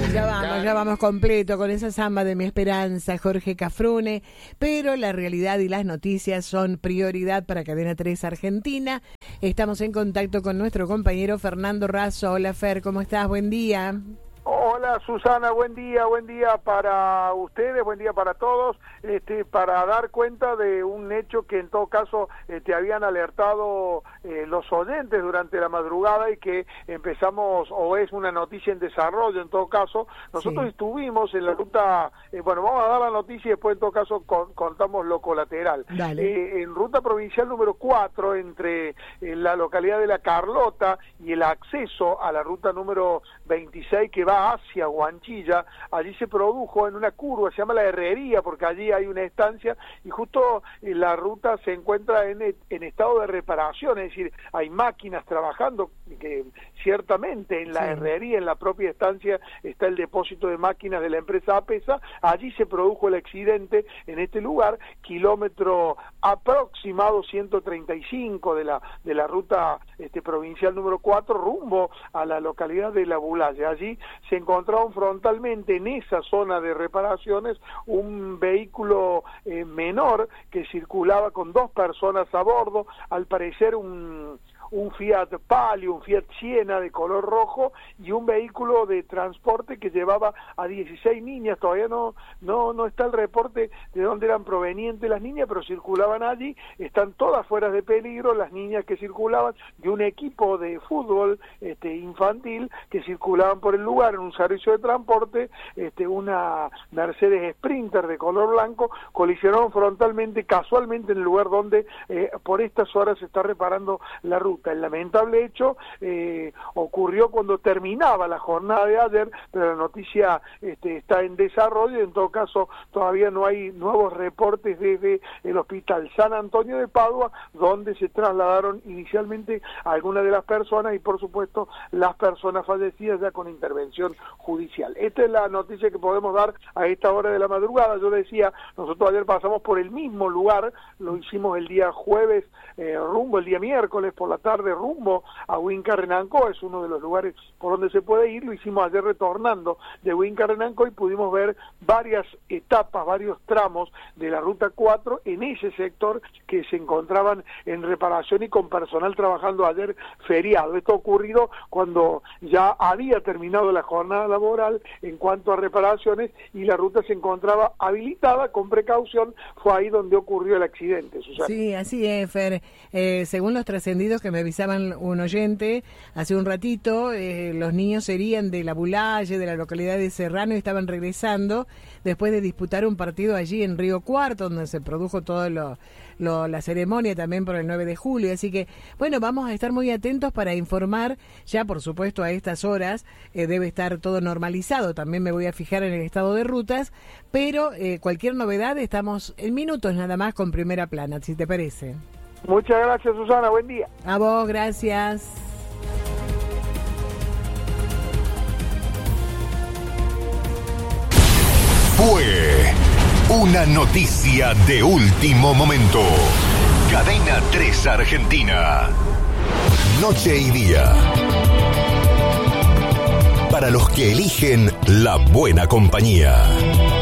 Ya vamos completo con esa samba de Mi Esperanza, Jorge Cafrune, pero la realidad y las noticias son prioridad para Cadena 3 Argentina. Estamos en contacto con nuestro compañero Fernando Razo. Hola Fer, ¿cómo estás? Buen día. Hola Susana, buen día para ustedes, buen día para todos, para dar cuenta de un hecho que en todo caso te habían alertado los oyentes durante la madrugada y que empezamos, o es una noticia en desarrollo en todo caso. Nosotros estuvimos en la ruta, vamos a dar la noticia y después en todo caso contamos lo colateral. En ruta provincial número 4, entre la localidad de La Carlota y el acceso a la ruta número 26 que va hacia Guanchilla, allí se produjo en una curva, se llama La Herrería, porque allí hay una estancia y justo la ruta se encuentra en estado de reparación, es decir, hay máquinas trabajando, que ciertamente en la herrería, en la propia estancia, está el depósito de máquinas de la empresa APESA. Allí se produjo el accidente en este lugar, kilómetro aproximado 135 de la ruta provincial número 4, rumbo a la localidad de La Bulaye. Allí se encontraron frontalmente en esa zona de reparaciones un vehículo menor que circulaba con 2 personas a bordo, al parecer un Fiat Palio, un Fiat Siena de color rojo y un vehículo de transporte que llevaba a 16 niñas. Todavía no está el reporte de dónde eran provenientes las niñas, pero circulaban allí, están todas fuera de peligro las niñas que circulaban, y un equipo de fútbol infantil que circulaban por el lugar en un servicio de transporte, una Mercedes Sprinter de color blanco, colisionaron frontalmente, casualmente en el lugar donde por estas horas se está reparando la ruta. El lamentable hecho ocurrió cuando terminaba la jornada de ayer, pero la noticia está en desarrollo y en todo caso todavía no hay nuevos reportes desde el Hospital San Antonio de Padua, donde se trasladaron inicialmente algunas de las personas y por supuesto las personas fallecidas ya con intervención judicial. Esta es la noticia que podemos dar a esta hora de la madrugada. Yo decía, nosotros ayer pasamos por el mismo lugar, lo hicimos el día jueves, rumbo el día miércoles por la tarde rumbo a Huinca-Renanco, es uno de los lugares por donde se puede ir. Lo hicimos ayer retornando de Huinca-Renanco y pudimos ver varias etapas, varios tramos de la ruta 4 en ese sector que se encontraban en reparación y con personal trabajando ayer feriado. Esto ha ocurrido cuando ya había terminado la jornada laboral en cuanto a reparaciones y la ruta se encontraba habilitada con precaución. Fue ahí donde ocurrió el accidente, Susana. Sí, así es, Fer. Según los trascendidos que me avisaban un oyente hace un ratito, los niños serían de La Bulaye, de la localidad de Serrano, y estaban regresando después de disputar un partido allí en Río Cuarto, donde se produjo toda la ceremonia también por el 9 de julio. Así que, bueno, vamos a estar muy atentos para informar. Ya, por supuesto, a estas horas debe estar todo normalizado. También me voy a fijar en el estado de rutas, pero cualquier novedad estamos en minutos nada más con Primera Plana, si te parece. Muchas gracias, Susana, buen día. A vos, gracias. Fue una noticia de último momento. Cadena 3 Argentina. Noche y día. Para los que eligen la buena compañía.